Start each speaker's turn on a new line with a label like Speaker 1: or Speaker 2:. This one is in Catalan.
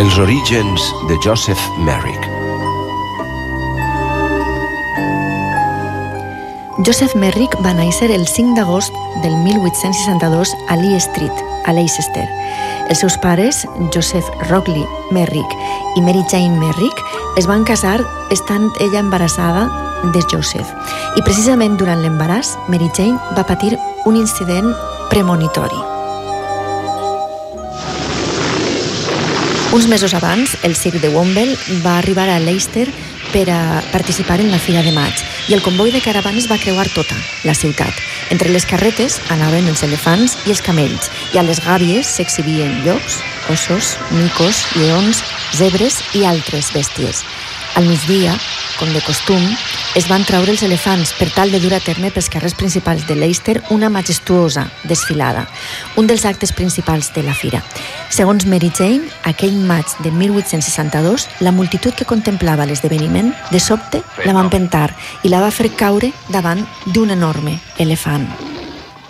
Speaker 1: Els orígens de Joseph Merrick.
Speaker 2: Joseph Merrick va néixer el 5 d'agost del 1862 a Lee Street, a Leicester. Els seus pares, Joseph Rockley Merrick i Mary Jane Merrick, es van casar estant ella embarassada de Joseph. I precisament durant l'embaràs, Mary Jane va patir un incident premonitori. Uns mesos abans, el circ de Womble va arribar a Leicester per a participar en la Fira de Maig i el comboi de caravanes va creuar tota la ciutat. Entre les carretes anaven els elefants i els camells i a les gàbies s'exhibien llops, ossos, micos, lleons, zebres i altres bèsties. Al migdia, com de costum, es van traure els elefants per tal de dur a terme pels carrers principals de Leicester una majestuosa desfilada, un dels actes principals de la fira. Segons Mary Jane, aquell maig de 1862, la multitud que contemplava l'esdeveniment, de sobte la va empentar i la va fer caure davant d'un enorme elefant.